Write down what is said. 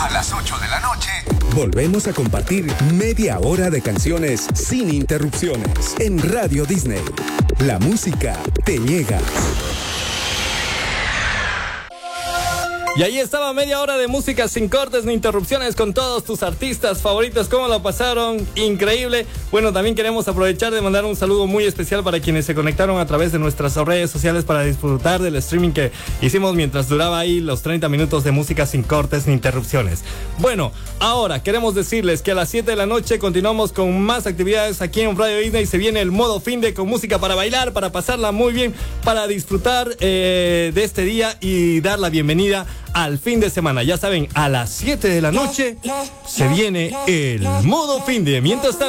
A las 8 de la noche, volvemos a compartir media hora de canciones sin interrupciones en Radio Disney. La música te llega. Y ahí estaba media hora de música sin cortes ni interrupciones con todos tus artistas favoritos. ¿Cómo lo pasaron? Increíble. Bueno, también queremos aprovechar de mandar un saludo muy especial para quienes se conectaron a través de nuestras redes sociales para disfrutar del streaming que hicimos mientras duraba ahí los 30 minutos de música sin cortes ni interrupciones. Bueno, ahora queremos decirles que a las 7 de la noche continuamos con más actividades aquí en Radio Disney. Se viene el modo finde con música para bailar, para pasarla muy bien, para disfrutar de este día y dar la bienvenida al fin de semana. Ya saben, a las 7 de la noche se viene el modo finde. Mientras tanto,